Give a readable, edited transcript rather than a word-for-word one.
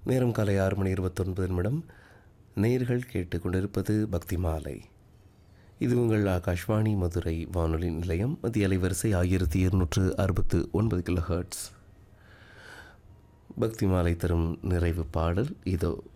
நேரம் காலை 6:29 நேயர்கள் கேட்டுக்கொண்டிருப்பது பக்தி மாலை. இது உங்கள் ஆகாஷ்வாணி மதுரை வானொலி நிலையம். மத்திய அலைவரிசை 1269 கிலோஹெர்ட்ஸ். பக்தி மாலை தரும் நிறைவு பாடல் இதோ.